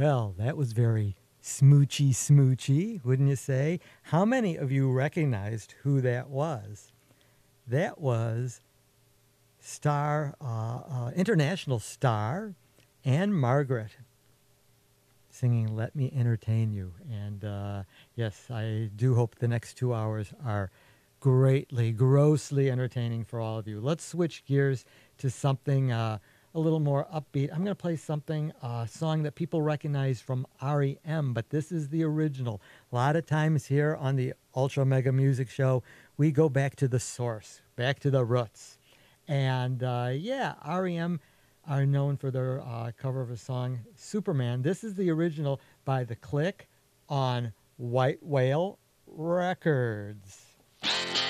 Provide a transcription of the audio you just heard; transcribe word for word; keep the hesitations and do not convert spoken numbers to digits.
Well, that was very smoochy smoochy, wouldn't you say? How many of you recognized who that was? That was star, uh, uh, international star, Anne Margaret, singing "Let Me Entertain You." And uh, yes, I do hope the next two hours are greatly, grossly entertaining for all of you. Let's switch gears to something uh, a little more upbeat. I'm going to play something, a uh, song that people recognize from R E M, but this is the original. A lot of times here on the Ultra Mega Music Show, we go back to the source, back to the roots. And uh, yeah, R E M are known for their uh, cover of a song, Superman. This is the original by The Click on White Whale Records.